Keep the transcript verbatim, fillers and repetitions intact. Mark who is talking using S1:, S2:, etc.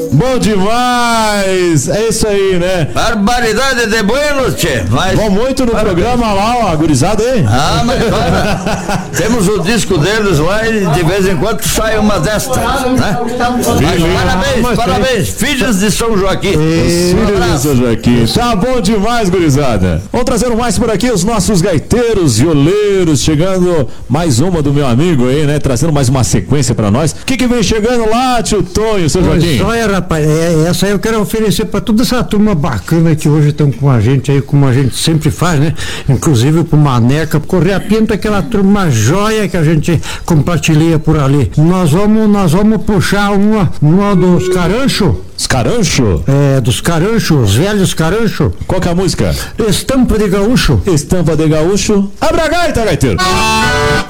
S1: Bom demais! É isso aí, né?
S2: Barbaridade de buenos, tchê. Mas...
S1: Vão muito no
S2: Parabéns.
S1: programa lá, ó, gurizada aí.
S2: Ah, mas olha, temos o disco deles lá e de vez em quando sai uma destas, né? Mas parabéns, parabéns, filhos de São Joaquim.
S1: Filhos de São Joaquim. Tá bom demais, gurizada. Vamos trazendo mais por aqui os nossos gaiteiros, violeiros, chegando mais uma do meu amigo aí, né? Trazendo mais uma sequência pra nós. O que que vem chegando lá, tio Tonho, seu Joaquim?
S3: Olha, rapaz, é, essa aí eu quero oferecer pra toda essa turma bacana que hoje estão com a gente aí, como a gente sempre faz, né? Inclusive pro Maneca, Correia Pinto, aquela turma joia que a gente compartilha por ali. Nós vamos, nós vamos puxar uma, uma dos caranchos.
S1: Os carancho?
S3: É, dos caranchos, os velhos caranchos.
S1: Qual que é a música?
S3: Estampa de gaúcho.
S1: Estampa de gaúcho. Abra a gaita, gaiteiro!